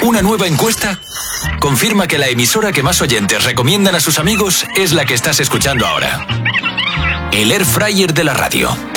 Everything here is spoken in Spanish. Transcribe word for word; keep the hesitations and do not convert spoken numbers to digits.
Una nueva encuesta confirma que la emisora que más oyentes recomiendan a sus amigos es la que estás escuchando ahora. El Air Fryer de la radio.